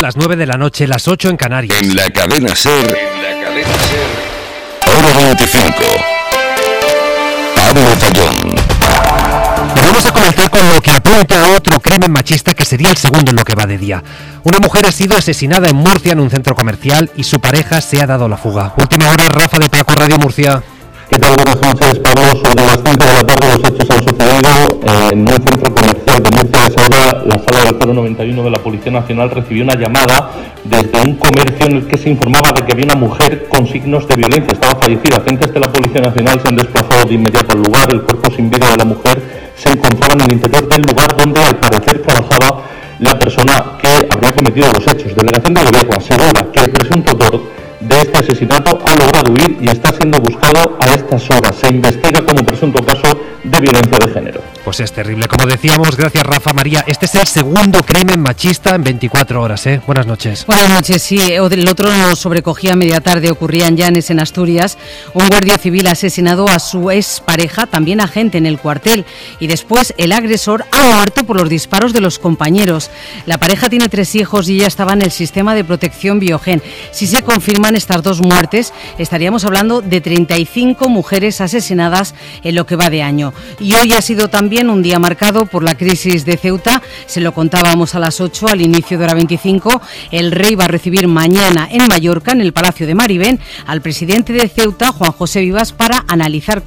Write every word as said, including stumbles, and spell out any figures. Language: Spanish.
las nueve de la noche, las ocho en Canarias. En la cadena SER, en la cadena SER, hora veinticinco. Pablo Tallón. Vamos a comenzar con lo que apunta a otro crimen machista que sería el segundo en lo que va de día. Una mujer ha sido asesinada en Murcia en un centro comercial y su pareja se ha dado la fuga. Última hora, Rafa de Paco Radio Murcia. ¿Qué tal? Buenas noches, Pablo. Sobre las cinco de la tarde los hechos han sucedido en un centro comercial de Murcia. A esa hora, la sala del cero noventa y uno de la Policía Nacional recibió una llamada desde un comercio en el que se informaba de que había una mujer con signos de violencia. Estaba fallecida. Agentes de la Policía Nacional se han desplazado de inmediato al lugar. El cuerpo sin vida de la mujer se encontraba en el interior del lugar donde al parecer trabajaba la persona que habría cometido los hechos. Delegación de Gobierno asegura que el presunto autor de este asesinato ha logrado huir y está siendo buscado a estas horas. Se investiga como presunto caso de violencia de género. Pues es terrible, como decíamos. Gracias, Rafa. María, este es el segundo crimen machista en veinticuatro horas, ¿eh? Buenas noches. Buenas noches, sí. El otro nos sobrecogía a media tarde, ocurría en Llanes, en Asturias. Un guardia civil ha asesinado a su expareja, también agente en el cuartel, y después el agresor ha muerto por los disparos de los compañeros. La pareja tiene tres hijos y ella estaba en el sistema de protección Biogen. Si se confirman estas dos muertes, estaríamos hablando de treinta y cinco mujeres asesinadas en lo que va de año. Y hoy ha sido también un día marcado por la crisis de Ceuta. Se lo contábamos a las ocho, al inicio de hora veinticinco. El rey va a recibir mañana en Mallorca, en el Palacio de Maribén, al presidente de Ceuta, Juan José Vivas, para analizar